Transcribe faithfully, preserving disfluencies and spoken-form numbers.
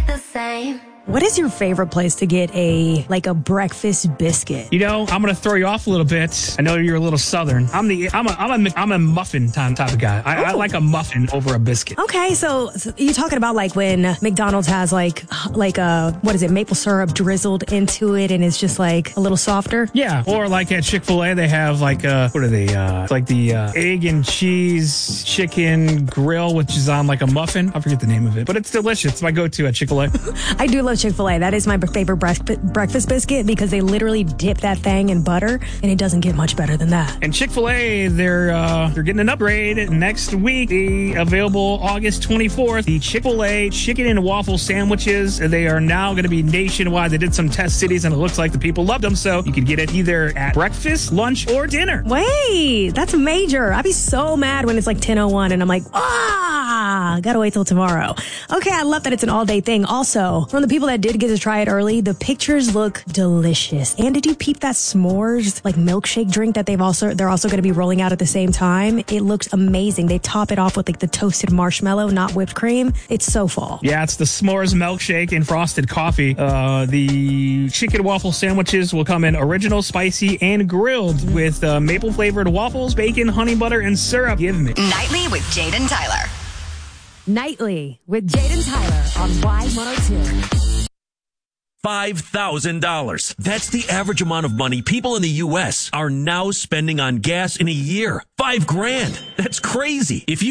the same. What is your favorite place to get a like a breakfast biscuit? You know, I'm gonna throw you off a little bit. I know you're a little southern. I'm the I'm a I'm a I'm a muffin time type of guy. I, I like a muffin over a biscuit. Okay, so, so you're talking about like when McDonald's has like like a what is it, maple syrup drizzled into it, and it's just like a little softer. Yeah, or like at Chick-fil-A, they have like uh what are they? Uh, it's like the uh, egg and cheese chicken grill, which is on like a muffin. I forget the name of it, but it's delicious. It's my go-to at Chick-fil-A. I do love Chick-fil-A. That is my favorite breakfast biscuit because they literally dip that thing in butter, and it doesn't get much better than that. And Chick-fil-A, they're uh, they're getting an upgrade next week. The available August twenty-fourth. The Chick-fil-A chicken and waffle sandwiches. They are now going to be nationwide. They did some test cities, and it looks like the people loved them. So you can get it either at breakfast, lunch, or dinner. Wait, that's major. I'd be so mad when it's like ten oh one, and I'm like, ah, gotta wait till tomorrow. Okay, I love that it's an all-day thing. Also, from the people that did get to try it early, the pictures look delicious. And did you peep that s'mores like milkshake drink that they've also they're also going to be rolling out at the same time? It looks amazing. They top it off with like the toasted marshmallow, not whipped cream. It's so fall. Yeah, it's the s'mores milkshake and frosted coffee. Uh, the chicken waffle sandwiches will come in original, spicy, and grilled with uh, maple flavored waffles, bacon, honey butter, and syrup. Give me Nightly with Jaden Tyler. Nightly with Jaden Tyler on Y one oh two. five thousand dollars. That's the average amount of money people in the U S are now spending on gas in a year. Five grand. That's crazy. If you